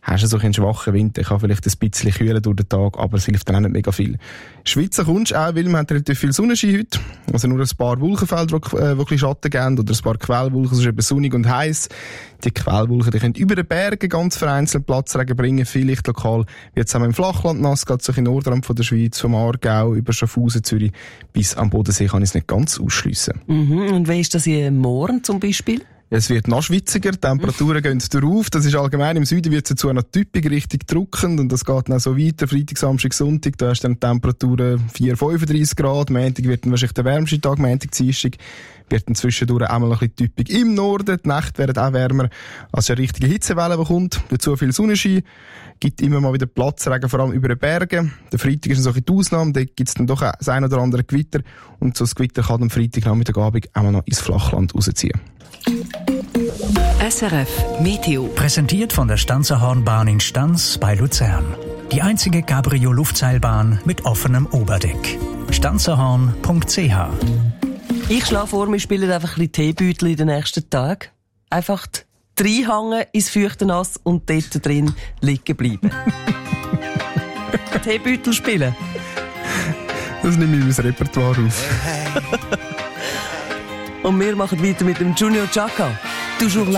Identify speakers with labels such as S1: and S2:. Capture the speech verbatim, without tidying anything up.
S1: hast du so einen schwachen Winter, kann vielleicht ein bisschen kühlen durch den Tag, aber es hilft dann auch nicht mega viel. Schwitzen kommst du auch, weil man hat relativ viel Sonnenschein heute. Also nur ein paar Wolkenfelder, die äh, wirklich Schatten geben, oder ein paar Quellwolken, es ist eben sonnig und heiß. Die Quellwolken, die können über den Bergen ganz vereinzelt Platzregen bringen, vielleicht lokal, wie jetzt auch im Flachland nass, geht so in Nordrand von der Schweiz, vom Aargau über Schaffhausen, Zürich bis am Bodensee, kann ich es nicht ganz ausschliessen.
S2: Mhm. Und wie ist das hier morgen zum Beispiel?
S1: Es wird noch schwitziger, die Temperaturen gehen drauf. Das ist allgemein, im Süden wird es dazu noch typisch richtig drückend und das geht dann so weiter, Freitag, Samstag, Sonntag, da hast du dann Temperaturen vier, fünfunddreissig Grad, Montag wird dann wahrscheinlich der wärmste Tag, Montag, Dienstag wird dann zwischendurch auch mal ein bisschen typisch im Norden, die Nächte werden auch wärmer, also eine richtige Hitzewelle, die kommt, dazu viel Sonnenschein, gibt immer mal wieder Platzregen, vor allem über den Bergen. Der Freitag ist eine solche Ausnahme, da gibt es dann doch das ein oder andere Gewitter und so ein Gewitter kann am Freitagnachmittagabend auch mal noch ins Flachland rausziehen.
S3: S R F Meteo.
S4: Präsentiert von der Stanzerhornbahn in Stanz bei Luzern. Die einzige Cabrio-Luftseilbahn mit offenem Oberdeck. stanzerhorn punkt c h.
S2: Ich schlage vor, wir spielen einfach ein bisschen Teebeutel in den nächsten Tagen. Einfach reinhängen ins feuchte Nass und dort drin liegen bleiben. Teebeutel spielen.
S1: Das nehme ich in mein Repertoire auf.
S2: Und wir machen weiter mit dem Junior Chaka. Toujours là.